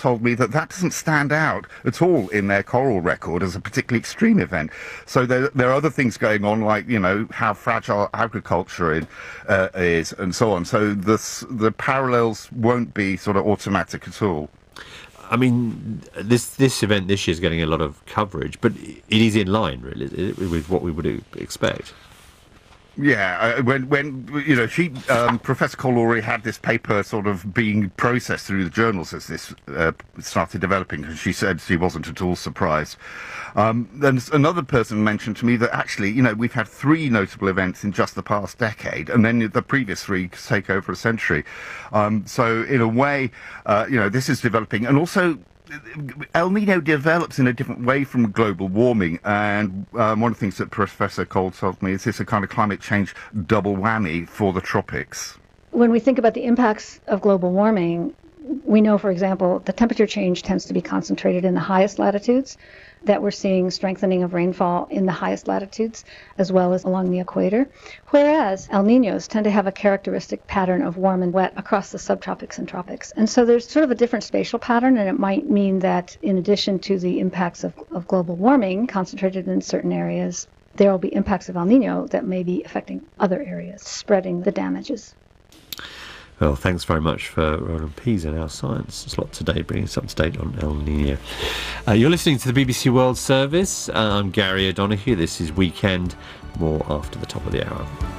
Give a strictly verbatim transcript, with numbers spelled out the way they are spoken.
told me that that doesn't stand out at all in their coral record as a particularly extreme event. So there, there are other things going on, like, you know, how fragile agriculture in, uh, is and so on. So this, the parallels won't be sort of automatic at all. I mean, this this event this year is getting a lot of coverage, but it is in line, really, with what we would expect. Yeah, uh, when, when you know, she, um, Professor Cole-Lawrie had this paper sort of being processed through the journals as this uh, started developing, and she said she wasn't at all surprised. Um, then another person mentioned to me that actually, you know, we've had three notable events in just the past decade, and then the previous three take over a century. Um, so in a way, uh, you know, this is developing, and also El Nino develops in a different way from global warming, and um, one of the things that Professor Cole told me is this a kind of climate change double whammy for the tropics. When we think about the impacts of global warming, we know, for example, the temperature change tends to be concentrated in the highest latitudes, that we're seeing strengthening of rainfall in the highest latitudes as well as along the equator, whereas El Niños tend to have a characteristic pattern of warm and wet across the subtropics and tropics. And so there's sort of a different spatial pattern, and it might mean that in addition to the impacts of, of global warming concentrated in certain areas, there will be impacts of El Nino that may be affecting other areas, spreading the damages. Well, thanks very much for Roland Pease and Our Science slot today, bringing us up to date on El Nino. Uh, you're listening to the B B C World Service. Uh, I'm Gary O'Donoghue. This is Weekend. More after the top of the hour.